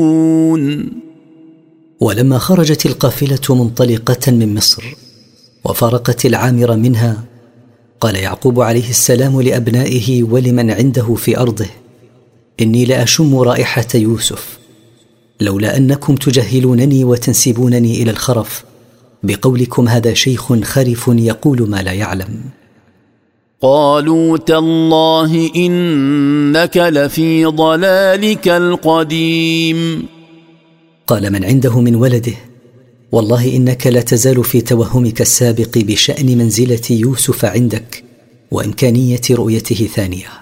ولما خرجت القافلة منطلقة من مصر وفارقت العامر منها، قال يعقوب عليه السلام لأبنائه ولمن عنده في أرضه: إني لأشم رائحة يوسف، لولا أنكم تجهلونني وتنسبونني إلى الخرف بقولكم هذا شيخ خرف يقول ما لا يعلم. قالوا تالله إنك لفي ضلالك القديم. قال من عنده من ولده: والله إنك لا تزال في توهمك السابق بشأن منزلة يوسف عندك وإمكانية رؤيته ثانية.